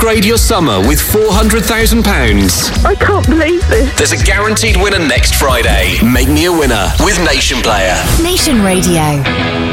upgrade your summer with £400,000. I can't believe this. There's a guaranteed winner next Friday. Make me a winner with Nation Player. Nation Radio.